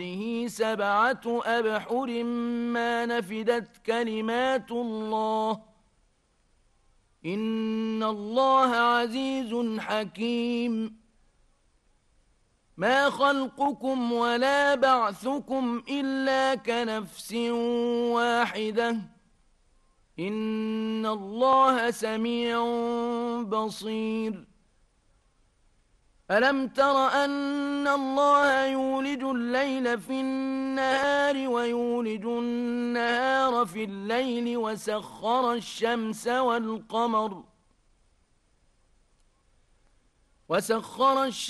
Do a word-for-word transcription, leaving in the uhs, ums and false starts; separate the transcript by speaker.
Speaker 1: به سبعة أبحر ما نفدت كلمات الله إن الله عزيز حكيم ما خلقكم ولا بعثكم إلا كنفس واحدة إن الله سميع بصير ألم تر أن الله يولج الليل في النهار ويولج النهار في الليل وسخر الشمس والقمر وسخر الشمس